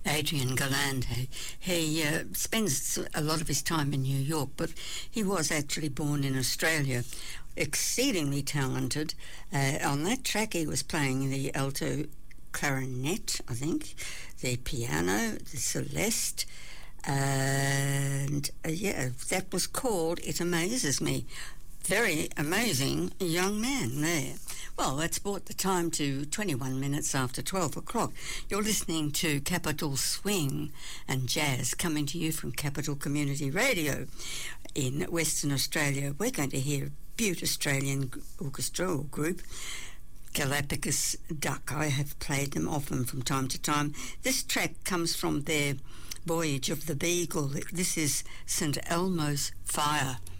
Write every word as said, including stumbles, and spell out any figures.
Adrian Galante. He uh, spends a lot of his time in New York, but he was actually born in Australia. Exceedingly talented. Uh, on that track he was playing the alto clarinet, I think, the piano, the celeste, and uh, yeah, that was called It Amazes Me. Very amazing young man there. Well, that's brought the time to twenty-one minutes after twelve o'clock. You're listening to Capital Swing and Jazz, coming to you from Capital Community Radio in Western Australia. We're going to hear Butte Australian orchestral group, Galapagos Duck. I have played them often from time to time. This track comes from their Voyage of the Beagle. This is Saint Elmo's Fire.